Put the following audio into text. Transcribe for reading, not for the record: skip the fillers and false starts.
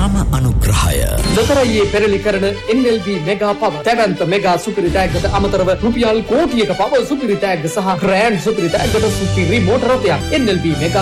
සම අනුග්‍රහය. දතරයේ පෙරලි කරන NLB මෙගා පව දැවන්ත මෙගා සුපිරි ටැග්ගට අමතරව රුපියල් කෝටියක පව සුපිරි ටැග්ග සහ ග්‍රෑන්ඩ් සුපිරි ටැග්ගට සුපිරි මෝටර රථයක් NLB මෙගා